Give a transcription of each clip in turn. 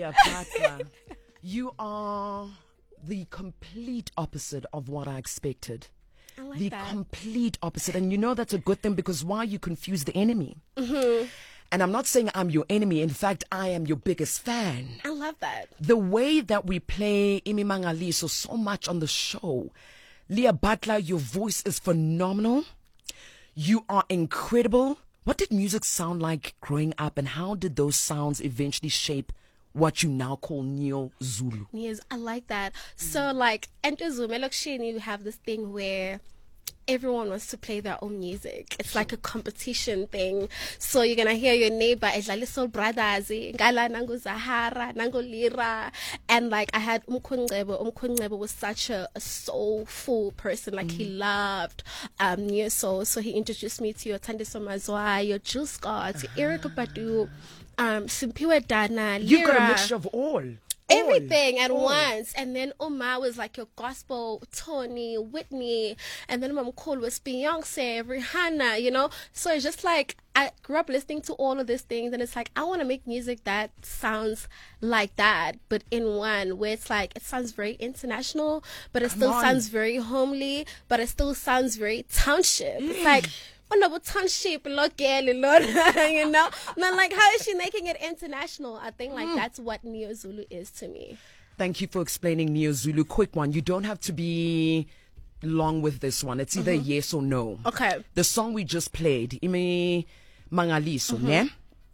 Leah Butler, you are the complete opposite of what I expected. I like The that. complete opposite. And you know that's a good thing, because why? You confuse the enemy. Mm-hmm. And I'm not saying I'm your enemy. In fact, I am your biggest fan. I love that. The way that we play Imi Mangaliso so much on the show. Leah Butler, your voice is phenomenal. You are incredible. What did music sound like growing up, and how did those sounds eventually shape what you now call Neo Zulu? Yes, I like that. So, like, Enter Zoom, you have this thing where everyone wants to play their own music. It's like a competition thing. So you're gonna hear your neighbor, it's like little brothers, Ngala Nango Zahara, Nango Lira. And like I had Umkunglebo was such a soulful person. Like he loved Neo Soul. So he introduced me to your Tandiso Mazwa, your Jill Scott, Erica Badu, Simpiwe Dana, Lira. You got a mixture of all. Everything at once. And then Oma was like your gospel, Tony, Whitney, and then Mom Cole was Beyonce, Rihanna, you know. So it's just like I grew up listening to all of these things, and it's like I want to make music that sounds like that, but in one where it's like it sounds very international, but it still sounds very homely, but it still sounds very township. It's like township, you know. Not like, how is she making it international? I think like that's what Neo Zulu is to me. Thank you for explaining Neo Zulu. Quick one. You don't have to be long with this one. It's either yes or no. Okay. The song we just played, Imi Mangaliso, ne?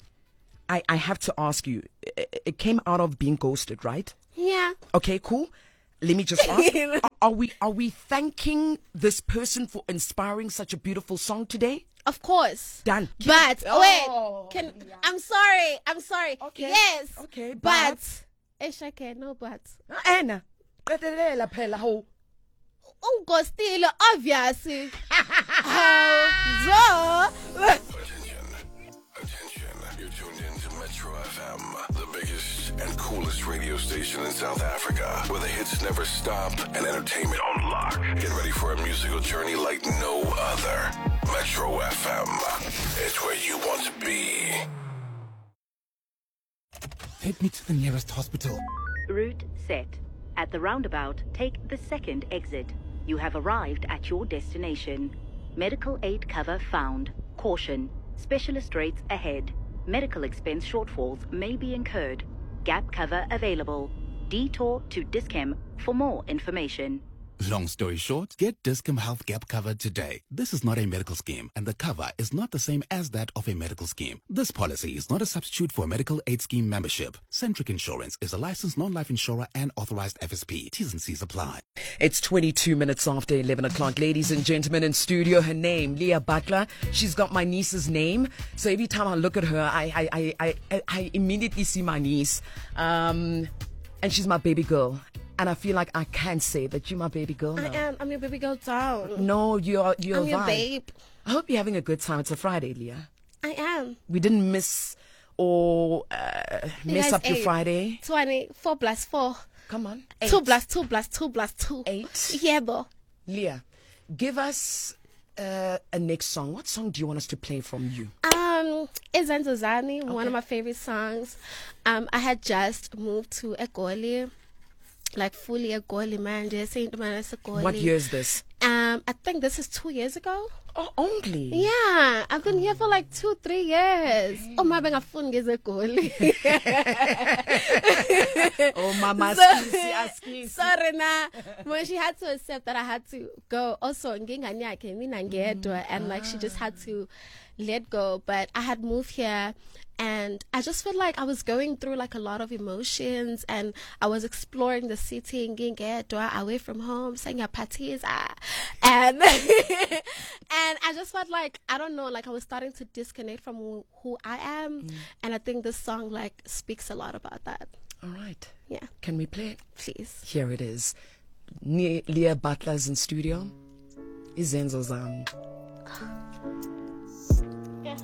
I have to ask you, it came out of being ghosted, right? Yeah. Okay, cool. Let me just ask, are we thanking this person for inspiring such a beautiful song today? Of course. Done. But I'm sorry. Okay. Yes. Okay, but Eshake, no buts. Anna. Phela ho. Ungostile, obviously. Attention. You're tuned in to Metro FM, the biggest and coolest radio station in South Africa, where the hits never stop and entertainment on lock. Get ready for a musical journey like no other. Metro FM. It's where you want to be. Take me to the nearest hospital. Route set. At the roundabout, take the second exit. You have arrived at your destination. Medical aid cover found. Caution. Specialist rates ahead. Medical expense shortfalls may be incurred. Gap cover available. Detour to Dischem for more information. Long story short, get Discom Health Gap cover today. This is not a medical scheme, and the cover is not the same as that of a medical scheme. This policy is not a substitute for a medical aid scheme membership. Centric Insurance is a licensed non-life insurer and authorized FSP. T's and C's apply. It's 22 minutes after 11 o'clock. Ladies and gentlemen, in studio, her name, Leah Butler. She's got my niece's name. So every time I look at her, I immediately see my niece. And she's my baby girl. And I feel like I can say that you're my baby girl now. I am. I'm your baby girl down. No, you're I'm your vibe. babe. I hope you're having a good time. It's a Friday, Leah. I am. We didn't miss or mess guys up your ate. Friday. 4 plus 4. Come on. 2 plus 2 plus 2 plus 2. 8. Yeah, bro. Leah, give us a next song. What song do you want us to play from you? Izenzo Zani, one of my favorite songs. I had just moved to Egoli. Like fully Egoli, man. Just saying to man, it's Egoli. What year is this? I think this is 2 years ago. Oh, only? Yeah, I've been here for like 2-3 years. Oh, my bang, I've Egoli. Oh, mama, Sorry, na. When she had to accept that I had to go, also, and like she just had to let go. But I had moved here, and I just felt like I was going through like a lot of emotions, and I was exploring the city in Gingedwa, away from home, saying parties, and and I just felt like, I don't know, like I was starting to disconnect from who I am, and I think this song like speaks a lot about that. All right. Yeah, Can we play it? please. Here it is. Leah Butler's in studio. Izenzo Zam. Yeah.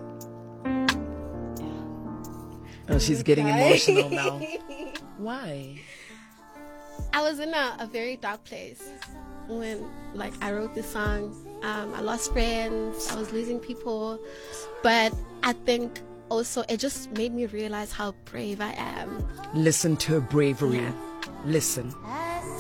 Oh, she's getting emotional now. Why? I was in a very dark place when like I wrote this song. I lost friends, I was losing people, but I think also it just made me realize how brave I am. Listen to her bravery. Listen.